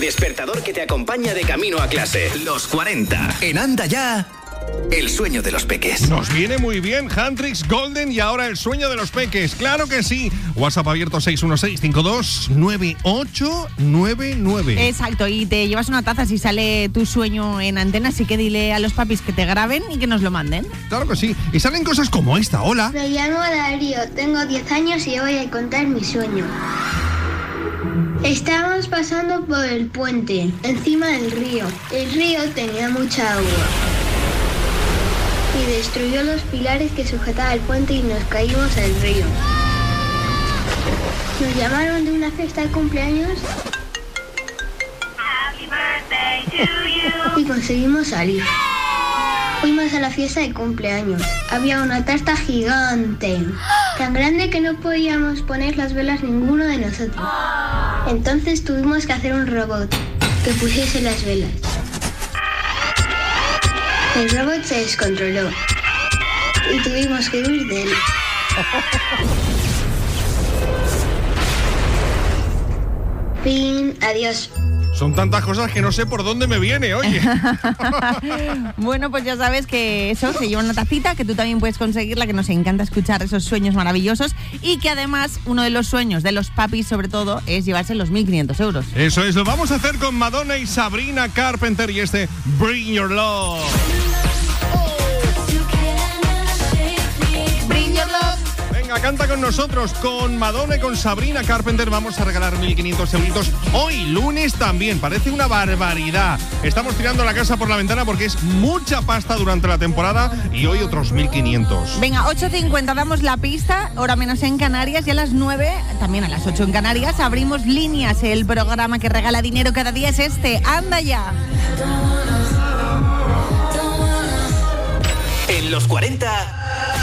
despertador que te acompaña de camino a clase. Los 40. En Anda Ya, el sueño de los peques. Nos viene muy bien Huntrix Golden y ahora el sueño de los peques. ¡Claro que sí! WhatsApp abierto 616-529899. Exacto, y te llevas una taza si sale tu sueño en antena, así que dile a los papis que te graben y que nos lo manden. Claro que sí. Y salen cosas como esta. Hola. Me llamo Darío, tengo 10 años y voy a contar mi sueño. Estábamos pasando por el puente, encima del río. El río tenía mucha agua y destruyó los pilares que sujetaban el puente y nos caímos al río. Nos llamaron de una fiesta de cumpleaños y conseguimos salir. Fuimos a la fiesta de cumpleaños. Había una tarta gigante, tan grande que no podíamos poner las velas ninguno de nosotros. Entonces tuvimos que hacer un robot que pusiese las velas. El robot se descontroló y tuvimos que huir de él. Fin, adiós. Son tantas cosas que no sé por dónde me viene, oye. Bueno, pues ya sabes que eso se lleva una tacita, que tú también puedes conseguirla, que nos encanta escuchar esos sueños maravillosos y que además uno de los sueños de los papis, sobre todo, es llevarse los 1.500 euros. Eso es, lo vamos a hacer con Madonna y Sabrina Carpenter y este Bring Your Love. Bring Your Love. Venga, canta con nosotros, con Madonna y con Sabrina Carpenter. Vamos a regalar 1.500 euritos hoy, lunes también. Parece una barbaridad. Estamos tirando la casa por la ventana porque es mucha pasta durante la temporada y hoy otros 1.500. Venga, 8:50 damos la pista, hora menos en Canarias, y a las 9, también a las 8 en Canarias, abrimos líneas. El programa que regala dinero cada día es este. ¡Anda ya! En los 40...